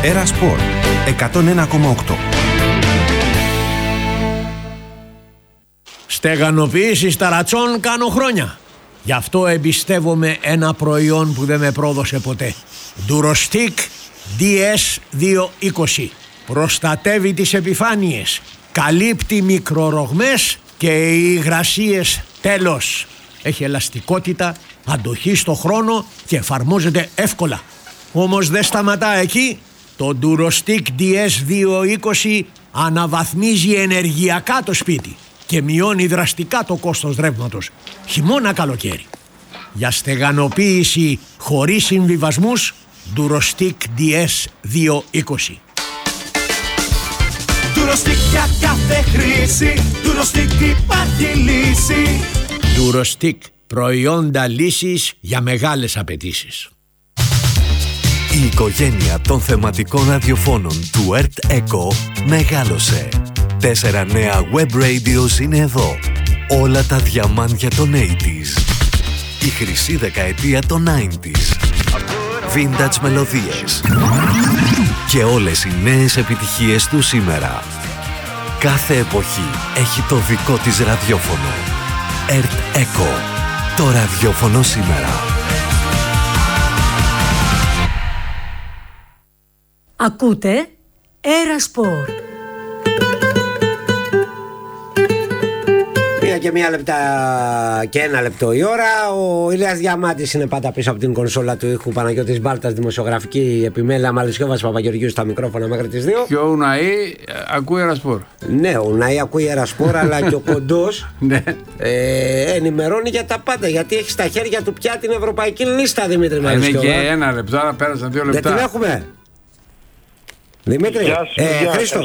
Έρα Σπορ 101,8. Στεγανοποίηση ταρατσών κάνω χρόνια. Γι' αυτό εμπιστεύομαι ένα προϊόν που δεν με πρόδωσε ποτέ. Durostic DS220. Προστατεύει τις επιφάνειες, καλύπτει μικρορογμές και υγρασίες τέλος. Έχει ελαστικότητα, αντοχή στο χρόνο και εφαρμόζεται εύκολα. Όμως δεν σταματά εκεί. Το Durostic DS220 αναβαθμίζει ενεργειακά το σπίτι και μειώνει δραστικά το κόστος ρεύματος, χειμώνα καλοκαίρι. Για στεγανοποίηση χωρίς συμβιβασμούς, Durostic DS220. Durostic για κάθε χρήση, Durostic υπάρχει λύση. Durostic, προϊόντα λύσης για μεγάλες απαιτήσεις. Η οικογένεια των θεματικών ραδιοφώνων του Earth Echo μεγάλωσε. 4 νέα web radios είναι εδώ. Όλα τα διαμάντια των 80s. Η χρυσή δεκαετία των 90s. Vintage μελωδίες. Και όλες οι νέες επιτυχίες του σήμερα. Κάθε εποχή έχει το δικό της ραδιόφωνο. Earth Echo. Το ραδιόφωνο σήμερα. Ακούτε Έρα Σπορ. Και 1 λεπτά και 1 λεπτό η ώρα. Ο Ηλίας Διαμάτης είναι πάντα πίσω από την κονσόλα του ήχου. Παναγιώτης Μπάλτας, δημοσιογραφική επιμέλεια. Μαλισσιόβας Παπαγεωργίου στα μικρόφωνα μέχρι τις 2. Και ο Ναΐ ακούει Έρα Σπορ. Ναι, ο Ναΐ ακούει Έρα Σπορ, αλλά και ο Κοντός ενημερώνει για τα πάντα. Γιατί έχει στα χέρια του πια την ευρωπαϊκή λίστα, Δημήτρη Μαλισσιόβα. Είναι και 1 λεπτό, άρα πέρασαν 2 λεπτά. Δεν την έχουμε. Δημήτρη, Χρήστο.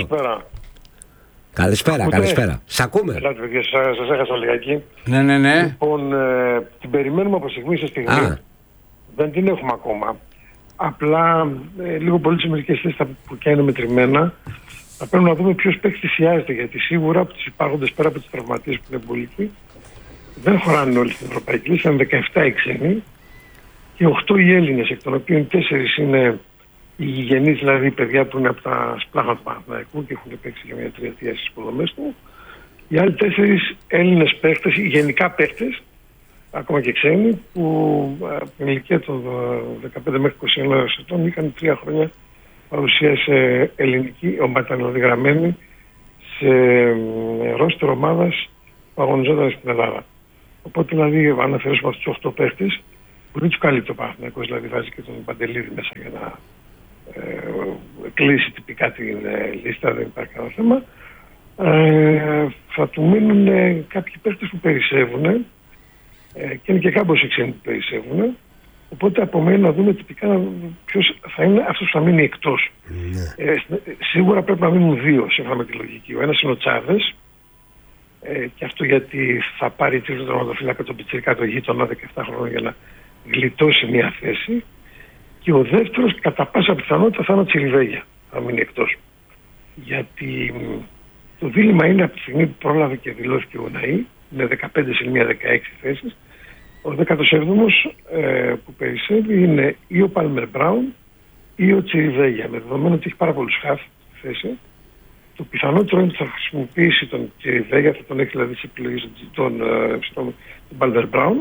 Καλησπέρα. Σ' ακούμε. Ελάτε, παιδιά, σας έχασα λιγάκι. Ναι. Λοιπόν, την περιμένουμε από στιγμή σε στιγμή. Δεν την έχουμε ακόμα. Απλά, λίγο πολύ σε μερικές θέσεις που και είναι μετρημένα, θα πρέπει να δούμε ποιος παίκτης θυσιάζεται. Γιατί σίγουρα από τους υπάρχοντες, πέρα από τους τραυματίες που είναι πολύ, δεν χωράνε όλοι στην Ευρωπαϊκή Λίστα. Είναι 17 οι ξένοι και 8 οι Έλληνες, εκ των οποίων 4 είναι οι γηγενείς, δηλαδή παιδιά που είναι από τα σπλάχνα του Παναθηναϊκού και έχουν παίξει για μια τριετία στις υποδομές του. Οι άλλοι 4 Έλληνες παίκτες, γενικά παίκτες, ακόμα και ξένοι, που από την ηλικία των 15 μέχρι 21 ετών είχαν 3 χρόνια παρουσία σε ελληνική, ομαδογραμμένη, σε ρόστερ ομάδας που αγωνιζόταν στην Ελλάδα. Οπότε δηλαδή, αν αφαιρέσουμε αυτούς τους 8 παίκτες, που δεν τους καλύπτει ο Παναθηναϊκός, δηλαδή βάζει και τον Παντελίδη μέσα για να κλείσει τυπικά την λίστα, δεν υπάρχει κανένα θέμα. Θα του μείνουν κάποιοι παίκτες που περισσεύουν και είναι και κάμποσοι ξένοι που περισσεύουν. Οπότε απομένει να δούμε τυπικά ποιος θα είναι αυτός που θα μείνει εκτός. Σίγουρα πρέπει να μείνουν 2 σύμφωνα με τη λογική. Ο ένας είναι ο Τσάβες, και αυτό γιατί θα πάρει τρίτο τερματοφύλακα τον πιτσιρικά, το γείτονα 17 χρόνια, για να γλιτώσει μια θέση. Και ο δεύτερος κατά πάσα πιθανότητα θα είναι ο Τσιριβέγια, θα μείνει εκτός. Γιατί το δίλημμα είναι από τη στιγμή που πρόλαβε και δηλώθηκε ο Ναΐ, είναι 15 συν 1, 16 θέσεις. Ο 17ος που περισσεύει είναι ή ο Πάλμερ Μπράουν ή ο Τσιριβέγια. Με δεδομένο ότι έχει πάρα πολλούς χαφ στη θέση, το πιθανότερο είναι ότι θα χρησιμοποιήσει τον Τσιριβέγια, θα τον έχει δηλαδή σε επιλογή τον Πάλμερ Μπράουν,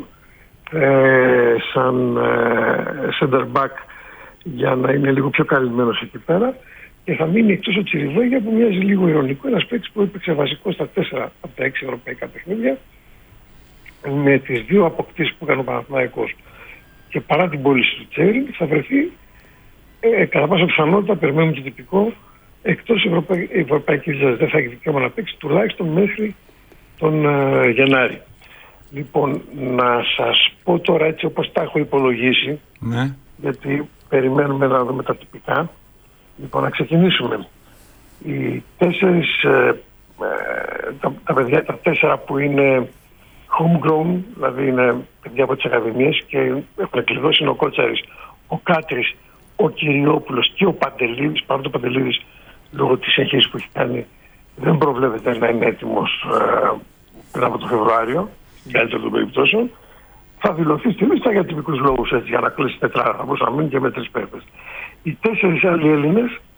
σαν center back, για να είναι λίγο πιο καλυμμένος εκεί πέρα, και θα μείνει εκτός ο Τσιριβέγια, που μοιάζει λίγο ειρωνικό, ένας παίκτης που έπαιξε βασικό στα 4 από τα 6 ευρωπαϊκά παιχνίδια, με τις 2 αποκτήσεις που έκανε ο Παναθηναϊκός, και παρά την πώληση του Τσέριν θα βρεθεί κατά πάσα πιθανότητα, περιμένουμε το τυπικό, εκτός ευρωπαϊκής λίστας. Δεν θα έχει δικαίωμα να παίξει τουλάχιστον μέχρι τον Γενάρη. Λοιπόν, να σας πω τώρα έτσι όπως τα έχω υπολογίσει, γιατί περιμένουμε να δούμε τα τυπικά. Λοιπόν, να ξεκινήσουμε. Οι 4, τα παιδιά, τα 4 που είναι homegrown, δηλαδή είναι παιδιά από τις ακαδημίες και έχουν κλειδώσει, είναι ο Κότσαρης, ο Κάτρης, ο Κυριόπουλος και ο Παντελίδης. Παρότι ο Παντελίδης, λόγω της εγχείρησης που έχει κάνει, δεν προβλέπεται να είναι έτοιμος πριν από το Φεβρουάριο, στην καλύτερη των περιπτώσεων. Θα δηλωθεί στη λίστα για τυπικούς λόγους, έτσι, για να κλείσει τετράδα. Θα μπορούσε να μείνει και με 3 παίκτες. Οι 4 άλλοι Έλληνες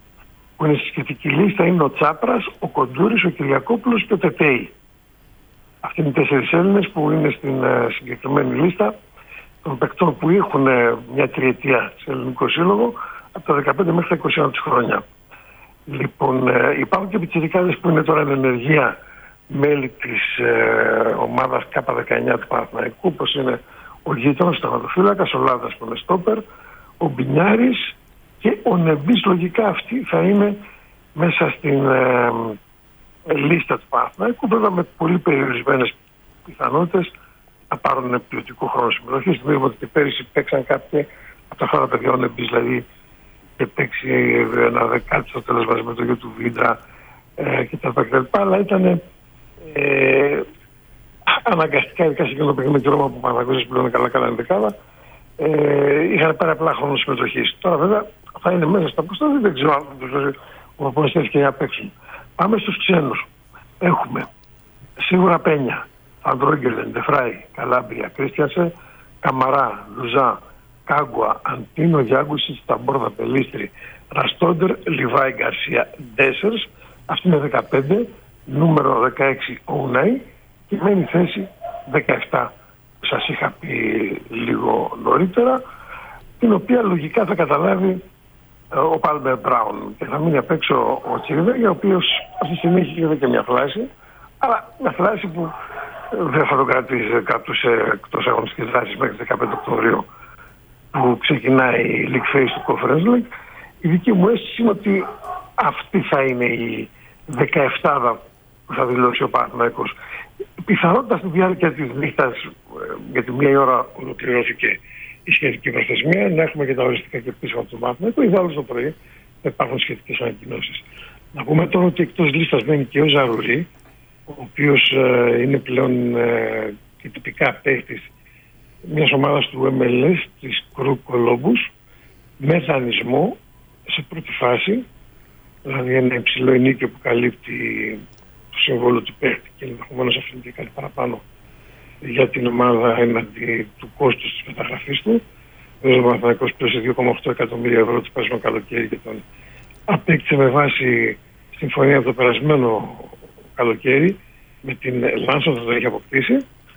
που είναι στη σχετική λίστα είναι ο Τσάπρας, ο Κοντούρης, ο Κυριακόπουλος και ο Τετέι. Αυτοί είναι οι 4 Έλληνες που είναι στην συγκεκριμένη λίστα των παικτών που έχουν μια τριετία σε ελληνικό σύλλογο από τα 15 μέχρι τα 21 τους χρόνια. Λοιπόν, υπάρχουν και πιτσιρικάδες που είναι τώρα εν ενεργεία μέλη της ομάδας K19 του Παναθηναϊκού, όπως είναι ο γείτονας, ο τερματοφύλακας, ο Λάδας που είναι στόπερ, ο Μπινιάρης και ο Νεμπής. Λογικά αυτοί θα είναι μέσα στην λίστα του Παναθηναϊκού, βέβαια με πολύ περιορισμένες πιθανότητες να πάρουν ποιοτικό χρόνο συμμετοχής. Θυμίζουμε ότι και πέρυσι παίξαν κάποιοι από τα χώρα παιδιά, ο Νεμπής δηλαδή, και παίξει ένα δεκάτι στο τέλος μαζί με το γιο του Βίντρα κτλ. Αλλά ήταν αναγκαστικά, ειδικά σε εκείνο το παιχνίδι με τη Ρώμα που Παναθηναϊκός πλέον καλά ενδεκάδα, είχαν πάρει απλά χρόνο συμμετοχής. Τώρα βέβαια θα είναι μέσα στα ποστά, δεν ξέρω αν τους δώσει ο προπονητής και να παίξουν. Πάμε στους ξένους. Έχουμε σίγουρα Πένια, Αντρόγγελεν, Ντεφράι, Καλάμπρια, Κρίστιασε, Καμαρά, Λουζά, Κάγκουα, Αντίνο, Γιάγκουσιτς, Ταμπόρδα, Πελίστρη, Ραστόντερ, Λιβάη, Γκαρσία, Ντέσσερς. Αυτή είναι 15, νούμερο 16 ο Ουνάι και μένει θέση 17 που σας είχα πει λίγο νωρίτερα, την οποία λογικά θα καταλάβει ο Πάλμερ Μπράουν και θα μείνει απ' έξω ο Τσιριδέγια, ο οποίος αυτή τη στιγμή έχει και μια φλάση, αλλά μια φλάση που δεν θα τον κρατήσει κάποιος εκτός αγωνιστικής δράσης μέχρι 15 Οκτωβρίου που ξεκινάει η League Phase του Conference League. Η δική μου αίσθηση είναι ότι αυτή θα είναι η 17 που θα δηλώσει ο Παναθηναϊκός. Πιθανότητα στη διάρκεια της νύχτας, γιατί 1 η ώρα ολοκληρώθηκε η σχετική προθεσμία, να έχουμε και τα οριστικά και πίσω από τον Παναθηναϊκό. Ιδάλλως το πρωί θα υπάρχουν σχετικές ανακοινώσεις. Να πούμε τώρα ότι εκτός λίστας μένει και ο Ζαρουρί, ο οποίος είναι πλέον και τυπικά παίκτης μιας ομάδας του MLS, της Κρου Κολόμπους, με δανεισμό σε πρώτη φάση, δηλαδή ένα υψηλό ενίκιο που καλύπτει το συμβόλαιο του παίκτη και ενδεχομένως αφήνει και κάτι παραπάνω για την ομάδα έναντι του κόστους της μεταγραφής του. Ο Παναθηναϊκός πλήρωσε 2,8 εκατομμύρια ευρώ το περασμένο καλοκαίρι και τον απέκτησε με βάση συμφωνία από το περασμένο καλοκαίρι με την Λάνσο, θα το έχει αποκτήσει.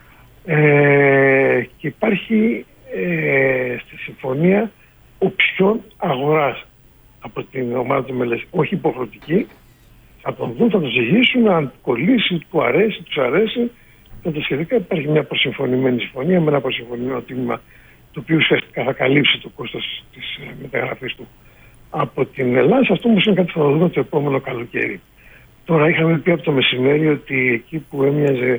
Και υπάρχει στη συμφωνία οψιόν αγοράς από την ομάδα του Μελές, όχι υποχρεωτική. Θα τον δουν, θα τον ζυγίσουν, αν κολλήσει, του αρέσει, τους αρέσει. Και σχετικά υπάρχει μια προσυμφωνημένη συμφωνία με ένα προσυμφωνημένο τίμημα, το οποίο ουσιαστικά θα καλύψει το κόστος της μεταγραφής του από την Ελλάδα. Αυτό όμως είναι κάτι που θα δούμε το επόμενο καλοκαίρι. Τώρα είχαμε πει από το μεσημέρι ότι εκεί που έμοιαζε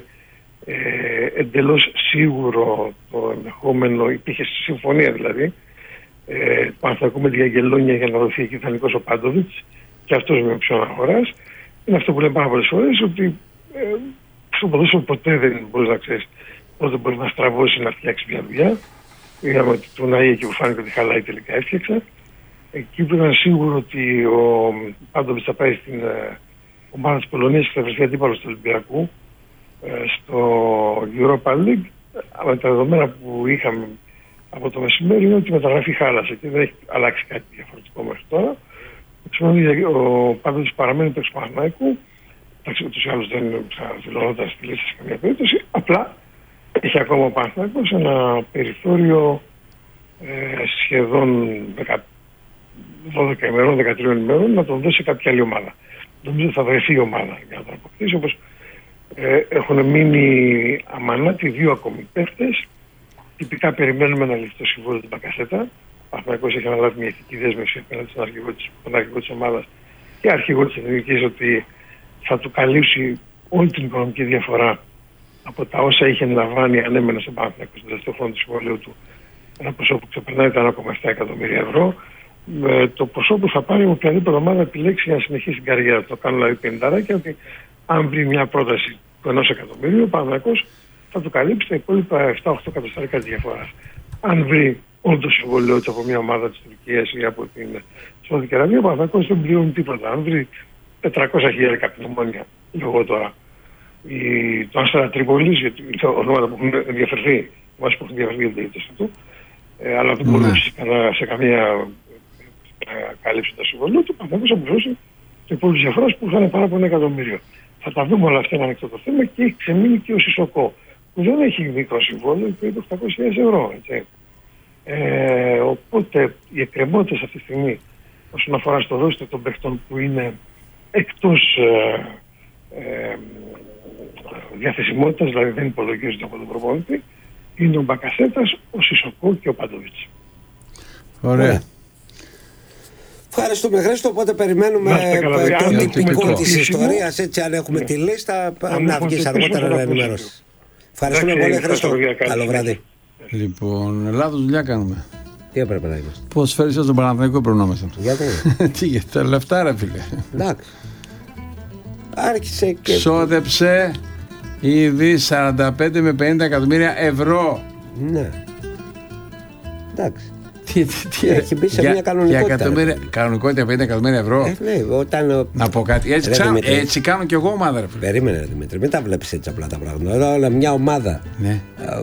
εντελώς σίγουρο το ενδεχόμενο, υπήρχε συμφωνία δηλαδή, Παναθηναϊκού με τη Αγγελόνια για να δοθεί εκεί ιδανικός ο Πάντοβιτς και αυτός με οψιόν αγοράς. Είναι αυτό που λέμε πάρα πολλές φορές, ότι στο ποδόσφαιρο ποτέ δεν μπορείς να ξέρεις πότε μπορεί να στραβώσει να φτιάξει μια δουλειά. Είδαμε ότι το Ναΐ εκεί που φάνηκε ότι χαλάει τελικά έφτιαξε. Εκεί που ήταν σίγουρο ότι ο Πάντοβιτς θα πάει στην ομάδα της Πολωνίας και θα βρεθεί αντίπαλος του Ολυμπιακού στο Europa League. Αλλά τα δεδομένα που είχαμε από το μεσημέρι είναι ότι η μεταγραφή χάλασε και δεν έχει αλλάξει κάτι διαφορετικό μέχρι τώρα. Ο Πάντοβιτς παραμένει παίκτης του Παναθηναϊκού. Ούτως ή άλλως δεν θα δηλώνονταν στη λίστα σε καμία περίπτωση. Απλά έχει ακόμα ο Παναθηναϊκός ένα περιθώριο σχεδόν 12 ημερών, 13 ημερών να τον δώσει σε κάποια άλλη ομάδα. Νομίζω ότι θα βρεθεί η ομάδα για να τον αποκτήσει, όπως έχουν μείνει αμανάτοι 2 ακόμη παίκτες. Τυπικά περιμένουμε να ληφθεί το συμβόλαιο του Μπακασέτα. Ο Παναθηναϊκός έχει αναλάβει μια ηθική δέσμευση απέναντι στον αρχηγό της ομάδας και αρχηγό της εθνικής ότι θα του καλύψει όλη την οικονομική διαφορά από τα όσα είχε λαμβάνει αν έμενε στον Παναθηναϊκό στον τελευταίο χρόνο του συμβολίου του, ένα ποσό που ξεπερνάει τα 1,7 εκατομμύρια ευρώ. Το ποσό που θα πάρει οποιαδήποτε ομάδα επιλέξει για να συνεχίσει την καριέρα. Το κάνουν δηλαδή 50 και ότι αν βρει μια πρόταση του 1 εκατομμυρίου, ο Παναθηναϊκός θα του καλύψει τα υπόλοιπα 7-8 εκατοστάρικα της διαφοράς. Αν βρει όλο το συμβολίο του από μια ομάδα της Τουρκίας ή από την Σαουδική Αραβία, ο Παναθηναϊκός δεν πληρώνει τίποτα. Αν βρει 400 χιλιάρικα πνευμόνια, λόγω τώρα, το Άστρα Τρίπολης, γιατί είναι ονόματα που έχουν ενδιαφερθεί, που έχουν ενδιαφερθεί για την περίπτωση του, αλλά δεν μπορούσε σε καμία καλύψη το συμβολίο του, ο Παναθηναϊκός θα μπορούσε και πολλούς διαφοράς που είχαν πάρα από 1 εκατομμύριο. Θα τα δούμε όλα αυτά, ένα ανοιχτό το θέμα, και έχει ξεμείνει και ο Σισοκό, που δεν έχει μικρό συμβόλαιο και έχει 800.000 ευρώ. Έτσι. Οπότε οι εκκρεμότητες αυτή τη στιγμή όσον αφορά στο δόστο των παιχτών που είναι εκτός διαθεσιμότητας, δηλαδή δεν υπολογίζονται από τον προπονητή, είναι ο Μπακασέτας, ο Σισοκό και ο Παντοβίτς. Ωραία. Ευχαριστούμε, Χρήστο. Οπότε περιμένουμε το τυπικό της ιστορίας. Έτσι, αν έχουμε τη λίστα, να βγεις αργότερα να ενημερώσεις. Ευχαριστούμε πολύ, Χρήστο. Καλό βράδυ. Λοιπόν, λάθος δουλειά κάνουμε. Τι έπρεπε να είμαστε? Πώς φέρεις στον Παναθηναϊκό προνόμασταν. Γιατί? Τι, γιατί τα λεφτά, ρε φίλε. Εντάξει. Άρχισε και... Ξόδεψε ήδη 45 με 50 εκατομμύρια ευρώ. Ναι. Εντάξει. Τι έχει μπει σε μια κανονικότητα. Κανονικότητα 50 εκατομμύρια ευρώ. Ναι, όταν... Να πω κάτι. Έτσι κάνω κι εγώ ομάδα, ρε φίλε. Περίμενε, ρε Δημήτρη, μην τα βλέπεις έτσι απλά τα πράγματα. Όλα μια ομάδα. Ναι.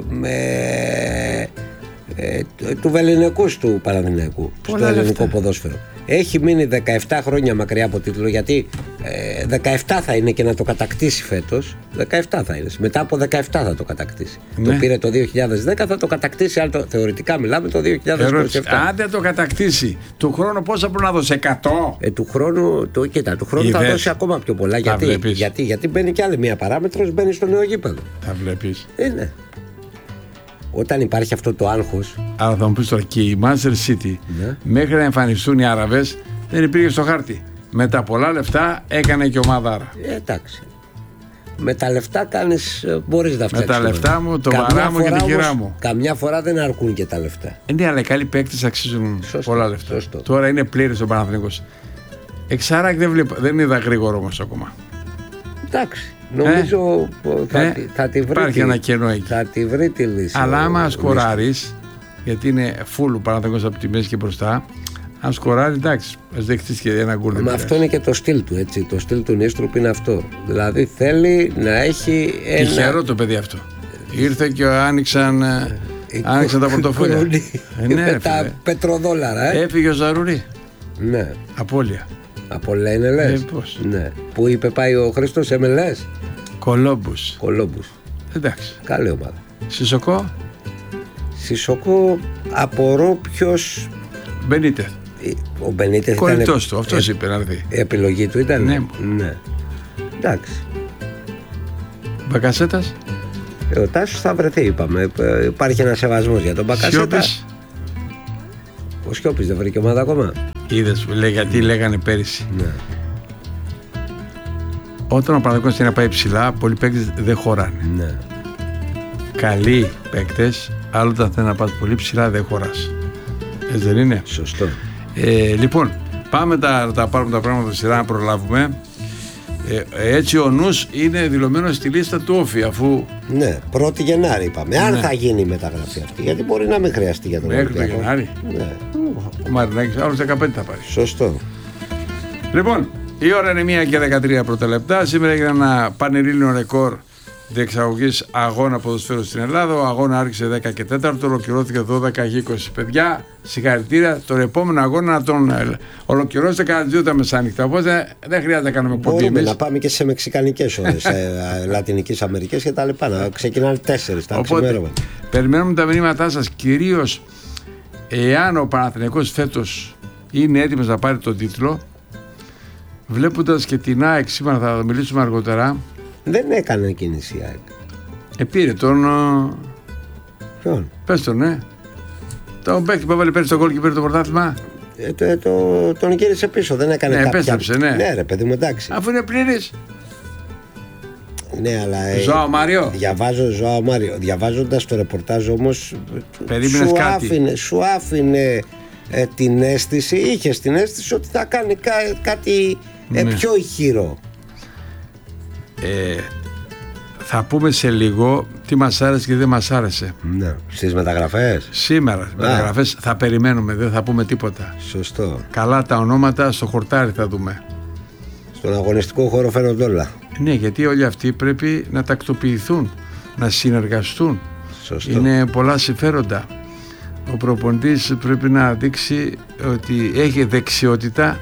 Του βεληνικούς του Παναθηναϊκού στο ελληνικό ποδόσφαιρο. Έχει μείνει 17 χρόνια μακριά από τίτλο, γιατί 17 θα είναι και να το κατακτήσει φέτος. 17 θα είναι. Μετά από 17 θα το κατακτήσει. Ναι. Το πήρε το 2010, θα το κατακτήσει, αλλά θεωρητικά μιλάμε το 2027. Αν δεν το κατακτήσει, του χρόνου πόσα πρέπει να δώσει? 100? Του χρόνου, θα δώσει ακόμα πιο πολλά. Γιατί μπαίνει κι άλλη μία παράμετρος, μπαίνει στο νέο γήπεδο. Θα βλέπεις. Ναι. Όταν υπάρχει αυτό το άγχος. Αλλά θα μου πεις τώρα, και η Manchester City, ναι, μέχρι να εμφανιστούν οι Άραβες δεν υπήρχε στο χάρτη. Με τα πολλά λεφτά έκανε και ομάδα Άρα. Εντάξει. Με τα λεφτά μπορείς να φτιάξεις. Με τα λεφτά μου, το βαρά μου και την κυρά μου. Καμιά φορά δεν αρκούν και τα λεφτά. Ναι, αλλά οι καλοί παίκτες αξίζουν πολλά λεφτά. Σωστό. Τώρα είναι πλήρης ο Παναθηναϊκός. Εξάρακ δεν είδα γρήγορο όμως ακόμα. Εντάξει. Νομίζω θα τη βρει. Υπάρχει ένα κενό εκεί. Θα τη βρει τη λύση. Αλλά άμα σκοράρεις, γιατί είναι full ο Παναθηναϊκός από τη μέση και μπροστά, αν σκοράρει, εντάξει, ας δεχτείς και ένα γκολ. Μα αυτό είναι και το στυλ του, έτσι. Το στυλ του Νίστρουπ είναι αυτό. Δηλαδή θέλει να έχει ένα. Τυχερό το παιδί αυτό. Ήρθε και άνοιξαν τα πορτοφόλια. Με τα πετροδόλαρα. Έφυγε ο Ζαρούρι. Ναι. Απώλεια. Απώλεια είναι, λες? Πώς? Ναι. Πού είπε πάει ο Χριστός, MLS? Κολόμπους. Εντάξει. Καλή ομάδα. Σισοκό, απορώ ποιος. Μπενίτεθ. Ο Μπενίτεθ ήταν. Κολλητός του, αυτός είπε να δει. Η επιλογή του ήταν. Ναι. Εντάξει. Μπακασέτας. Ο Τάσος θα βρεθεί, είπαμε. Υπάρχει ένα σεβασμός για τον Μπακασέτα. Ο Σιώπης δεν βρήκε ομάδα ακόμα. Είδες, γιατί λέγανε πέρυσι. Ναι. Όταν ο Παναθηναϊκός θέλει να πάει ψηλά, πολλοί παίκτες δεν χωράνε. Ναι. Καλοί παίκτες, άλλο όταν θέλει να πας πολύ ψηλά δεν χωράς. Έτσι δεν είναι? Σωστό. Λοιπόν, πάμε τα πάρουμε τα πράγματα σειρά να προλάβουμε. Έτσι ο νους είναι δηλωμένος στη λίστα του Όφη, αφού. Ναι, 1η Γενάρη είπαμε. Αν θα γίνει η μεταγραφή αυτή, γιατί μπορεί να μην χρειαστεί για τον Ολυμπιακό. Μέχρι το Γενάρη. Ναι. Ο Μαρινάκης άλλος 15 θα πάρει. Σωστό. Λοιπόν, η ώρα είναι 1:13 πρώτα λεπτά. Σήμερα έγινε ένα πανελλήνιο ρεκόρ διεξαγωγής αγώνα ποδοσφαίρου στην Ελλάδα. Ο αγώνα άρχισε 10 και 4, ολοκληρώθηκε 12 και 20. Παιδιά, συγχαρητήρια. Τον επόμενο αγώνα να τον ολοκληρώσετε κατά τις 2 τα μεσάνυχτα. Οπότε δεν χρειάζεται να κάνουμε πολύ. Μπορούμε να πάμε και σε μεξικανικές ώρες, Λατινικής Αμερικής και τα λοιπά. Να ξεκινάνε 4 τα ξημέρωμα. Περιμένουμε τα μηνύματά σας, κυρίως εάν ο Παναθηναϊκός φέτος είναι έτοιμος να πάρει τον τίτλο. Βλέποντας και την ΑΕΚ σήμερα, θα μιλήσουμε αργότερα. Δεν έκανε κίνηση η ΑΕΚ. Πήρε τον. Ποιον? Πες τον, ναι. Τον παίκτη που έβαλε πέρυσι το γκολ και πήρε το πρωτάθλημα. Τον γύρισε πίσω, δεν έκανε κάποια. Επέστρεψε, ναι. Ναι, ρε παιδί μου, εντάξει. Αφού είναι πλήρης. Ναι, αλλά. Ζωάο Μάριο. Ζωάο Μάριο. Διαβάζοντας το ρεπορτάζ όμως. Περίμενες κάτι. Σου άφηνε την αίσθηση, είχες την αίσθηση ότι θα κάνει κάτι πιο ηχηρό. Θα πούμε σε λίγο τι μας άρεσε και δεν μας άρεσε. Ναι. Στις μεταγραφές. Σήμερα μεταγραφές θα περιμένουμε, δεν θα πούμε τίποτα. Σωστό. Καλά τα ονόματα στο χορτάρι θα δούμε. Στον αγωνιστικό χώρο φαίνονται όλα. Ναι, γιατί όλοι αυτοί πρέπει να τακτοποιηθούν, να συνεργαστούν. Σωστό. Είναι πολλά συμφέροντα. Ο προπονητής πρέπει να δείξει ότι έχει δεξιότητα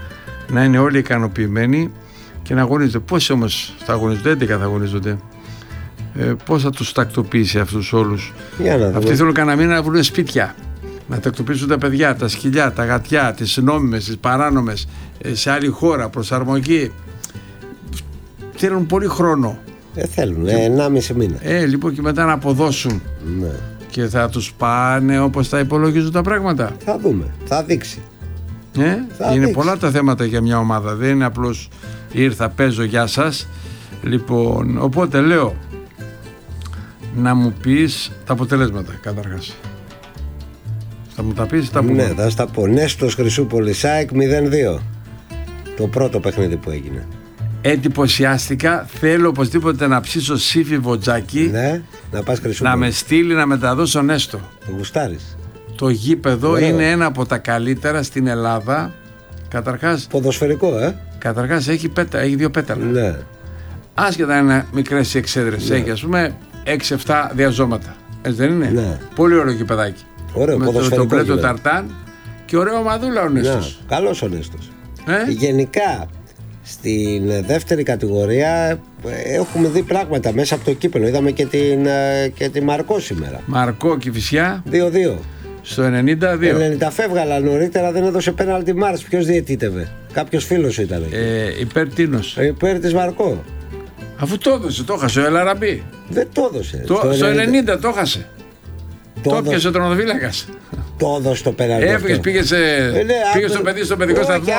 να είναι όλοι ικανοποιημένοι και να αγωνίζονται. Πόσοι όμως θα αγωνίζονται? 11 θα αγωνίζονται. Πώς θα τους τακτοποιήσει αυτούς όλους? Αυτοί θέλουν κανένα μήνα να βρουν σπίτια, να τακτοποιήσουν τα παιδιά, τα σκυλιά, τα γατιά, τις νόμιμες, τις παράνομες, σε άλλη χώρα, προσαρμογή. Θέλουν πολύ χρόνο. Θέλουν 1,5 μήνα. Λοιπόν, και μετά να αποδώσουν. Ναι. Και θα τους πάνε όπως θα υπολογίζουν τα πράγματα. Θα δούμε, θα δείξει. Είναι πολλά τα θέματα για μια ομάδα. Δεν είναι απλώς ήρθα, παίζω, γεια σας. Λοιπόν, οπότε λέω να μου πεις τα αποτελέσματα καταρχάς. Θα μου τα πεις, τα πούμε. Ναι, θα στα πω. Νέστος Χρυσούπολης ΑΕΚ 0-2. Το πρώτο παιχνίδι που έγινε. Εντυπωσιάστηκα. Θέλω οπωσδήποτε να ψήσω Σύφη Βοτζάκη. Ναι, να πας Χρυσούπολη. Να με στείλει να μεταδώσω Νέστο. Το γουστάρεις? Το γήπεδο είναι ένα από τα καλύτερα στην Ελλάδα. Καταρχάς. Ποδοσφαιρικό, Καταρχάς έχει 2 πέταλα. Ναι. Άσχετα είναι μικρές οι εξέδρες. Έχει ας πούμε 6-7 διαζώματα. Έτσι δεν είναι? Ναι. Πολύ ωραίο γηπεδάκι. Ωραίο ποδοσφαιρικό. Με το πλέτο ταρτάν και ωραίο μαδούλα ο Νέστος. Καλός ο Νέστος. Γενικά στην δεύτερη κατηγορία έχουμε δει πράγματα μέσα από το κύπελλο. Είδαμε και τη Μαρκό σήμερα. Μαρκό Κηφισιά 2-2. Στο 92. 90 φεύγαλα νωρίτερα, δεν έδωσε πέναλτι Μάρς. Ποιος διαιτήτευε? Κάποιος φίλος ήταν. Υπέρ τίνος? Υπέρ της Μαρκό. Αφού το έδωσε, το έχασε ο Ελαραμπή. Δεν το έδωσε. Στο 90 το έχασε. Το έπιασε ο τερματοφύλακας. Το έδωσε το πέναλτι. Έφυγες, πήγε στο παιδί στο παιδικό σταθμό.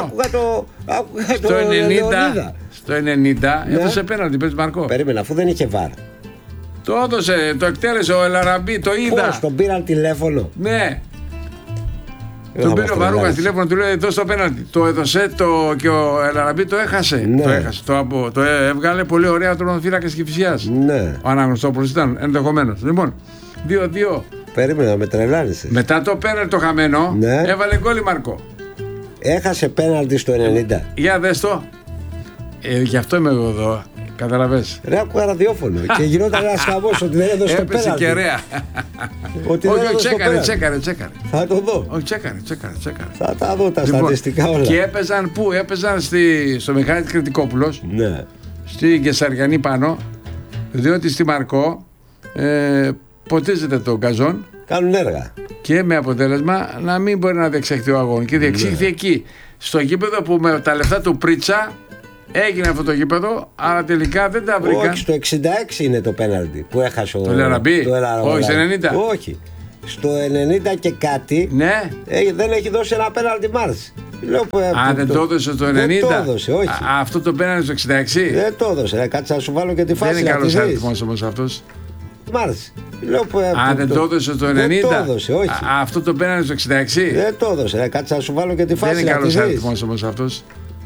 Στο 90 έδωσε πέναλτι πες Μαρκό. Περίμενα, αφού δεν είχε βάρ. Το έδωσε, το εκτέλεσε ο Ελαραμπή, το είδα. Πώς, τον πήραν τηλέφωνο? Ναι. Τον πήρε ο Βαρούγας τηλέφωνο, του λέει δώσε το πέναλτι. Το έδωσε και ο Ελαραμπή το έχασε. Ναι. Το έχασε. Το έβγαλε πολύ ωραία τερματοφύλακας Κηφισιάς. Ναι. Ο Αναγνωστόπουλος ήταν ενδεχομένως. Λοιπόν, 2-2. Περίμενα, με τρελάνησε. Μετά το πέναλτι το χαμένο, ναι, έβαλε γκόλ η Μαρκό. Έχασε πέναλτι στο 90. Για δες το. Γι' αυτό είμαι εγώ εδώ. Καταλαβες. Ρε, άκουγα ραδιόφωνο και γινόταν ένας χαμός ότι δεν έδωσε το πέναλτι. Έπεσε κεραία. Όχι, τσέκαρε. Θα το δω. Όχι, τσέκαρε. Θα τα δω τα στατιστικά όλα. Και έπαιζαν πού? Έπαιζαν στο Μιχάλη Κρητικόπουλος. Ναι. Στη Κεσαριανή πάνω. Διότι στη Μαρκό ποτίζεται το γκαζόν. Κάνουν έργα. Και με αποτέλεσμα να μην μπορεί να διεξαχθεί ο αγώνα. Και διεξήχθη εκεί. Στο γήπεδο που με τα λεφτά του Πρίτσα έγινε αυτό το γήπεδο, αλλά τελικά δεν τα βρήκαν. Όχι, στο 66 είναι το πέναλτι που έχασε ο Ελαραμπή. Όχι, στο 90. Όχι. Στο 90 και κάτι, ναι, δεν έχει δώσει ένα πέναλτι Μάρς. Δεν το έδωσε στο 90. Δεν το έδωσε, όχι. Αυτό το πέναλτι στο 66. Δεν το έδωσε. Κάτσε να σου βάλω και τη φάση. Δεν είναι καλός αριθμός όμως αυτός. Μάρς. Δεν το έδωσε στο 90. Δεν το έδωσε, όχι. Αυτό το πέναλτι στο 66. Δεν το έδωσε. Κάτσε να σου βάλω και τη φάση. Δεν είναι καλός αριθμός όμως αυτός.